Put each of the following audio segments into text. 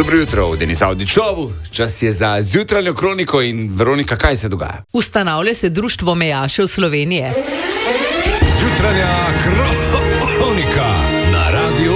Dobro jutro v Denis Avdičovu. Čas je za zjutranjo kroniko in Veronika, kaj se dogaja? Ustanavlja se Društvo mejašev Slovenije. Zjutranja kronika na Radiu 1.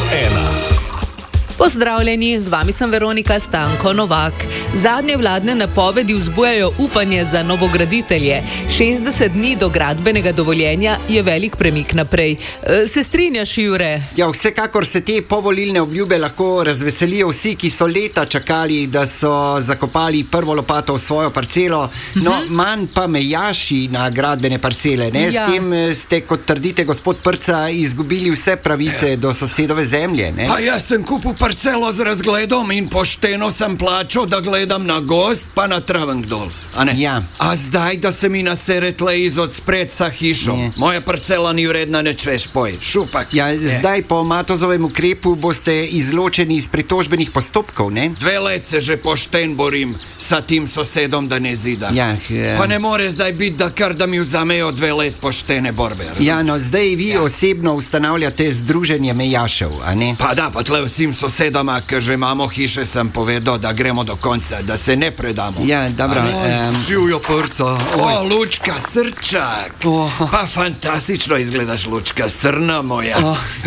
Pozdravljeni, z vami sem Veronika Stanko Novak. Zadnje vladne napovedi vzbujajo upanje za novograditelje. 60 dni do gradbenega dovoljenja je velik premik naprej. Se strinjaš, Jure? Ja, vsekakor se te povolilne obljube lahko razveselijo vsi, ki so leta čakali, da so zakopali prvo lopato v svojo parcelo, no, manj pa mejaši na gradbene parcele. Ne? Ja. S tem ste, kot trdite, gospod Prca, izgubili vse pravice do sosedove zemlje. Ne? Pa jaz sem kupil parcelo z razgledom in pošteno sem plačal, da gledam na gozd pa na Travenk dol. Ja. A zdaj, da se mi nasere tle iz odspred sa hišo. Ne. Moja parcela ni vredna, neč veš, poj. Šupak. Ja, zdaj po Matozovem ukrepu boste izločeni iz pritožbenih postopkov, ne? 2 let se že pošten borim sa tim sosedom, da ne zida. Ja, Pa ne more zdaj biti, da mi vzamejo 2 let poštene borbe. ja, no, zdaj vi osebno ustanavljate združenje mejašev, a ne? Pa da, pa tle vsem sosedama, ki že imamo hiše, sem povedal, da gremo do konca, da se ne predamo. Ja, dobro. Živjo Prca. O, Lučka, srčak. Pa fantastično izgledaš, Lučka, srna moja.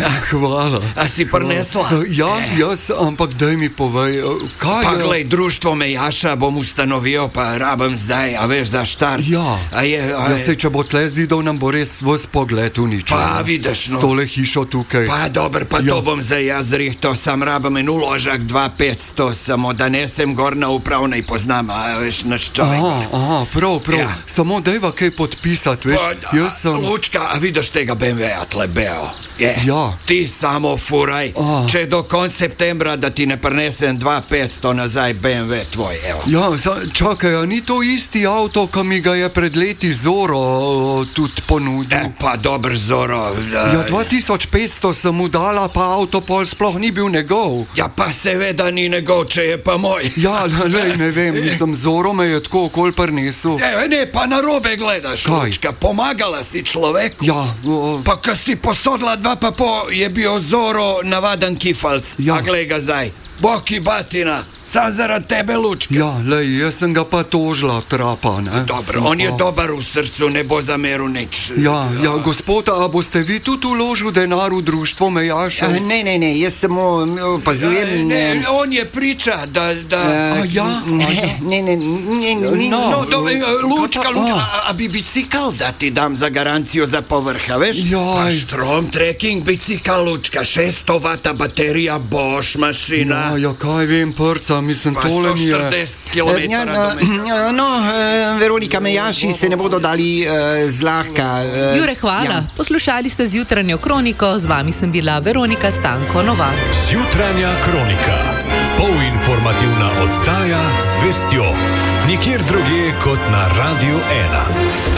Hvala. A si prinesla? Ja, jaz, ampak daj mi povej, kaj Pa je... glej, društvo mejaša bom ustanovil, pa rabim zdaj, a veš, za štart. Ja, Ja, sej, če bo tle zidov, nam bo res vs pogled uničil. Pa vidiš, no. S tole hišo tukaj. Pa dober, pa Ja. to bom zdaj jaz rihto, sam rabim en uložak 2.500, samo da nesem gor na upravnej poznam, a veš, naš človek. Aha, prav. Ja. Samo dajva kaj podpisati, veš, jaz sem... Lučka, a vidiš tega BMW-a tle beo? Ja. Ti samo furaj, če do konca septembra, da ti ne prinesem 2.500 nazaj BMW tvoj, evo. Ja, čakaj, a ni to isti avto, ki mi ga je pred leti Zoro tudi ponudil? Pa dober Zoro. Ja, 2500 sem mu dala, pa avto pol sploh ni bil njegov. Ja, pa seveda ni njegov, če je pa moj. Ja, lej, ne vem, mislim, Zoro me je tako okol prinesel. Ne, pa narobe gledaš, Kaj? Lučka, pomagala si človeku. Ja, Pa ko si posodila 2,5, je bil Zoro navaden kifalc. Ja. A glej ga zdaj, boki batina, sam zaradi tebe, Lučka. ja, lej, jaz sem ga pa tožila, trapa, ne? Dobro, Sem on je pa- dober v srcu, ne bo zameril nič. Ja, gospod, a boste vi tudi uložil denar v društvo mejašev? Ne, jaz samo opazujem. Ne, on je priča, da... Ne, No, Lučka, a bi bicikl da ti dam za garancijo za povrha, veš? Jaj. Pa Strom trekking bicikl, Lučka, 600 vata baterija, Bosch mašina. Ja, kaj vem, Prca, mislim, Pa tole mi je... 140 km. Veronika, mejaši se ne bodo dali zlahka. Jure, hvala. Ja. Poslušali ste zjutranjo kroniko, z vami sem bila Veronika Stanko Novak. Zjutranja kronika. Polinformativna oddaja z vestjo. Nikjer drugje kot na Radiu 1.